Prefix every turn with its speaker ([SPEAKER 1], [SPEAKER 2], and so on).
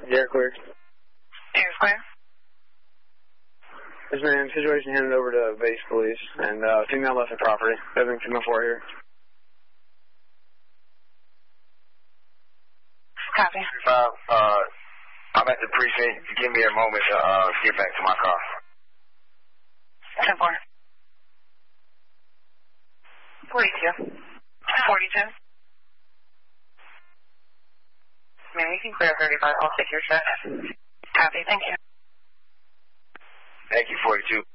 [SPEAKER 1] You're clear.
[SPEAKER 2] Air clear.
[SPEAKER 1] Yes, ma'am. Situation handed over to base police, and female left the property. Everything 204 here.
[SPEAKER 2] Copy.
[SPEAKER 3] I'm at the precinct. Give me a moment to get back to my car.
[SPEAKER 2] 10-4. 42. 42. Ma'am, you can clear 35. I'll take your shot. Copy. Thank you.
[SPEAKER 3] Thank you, 42.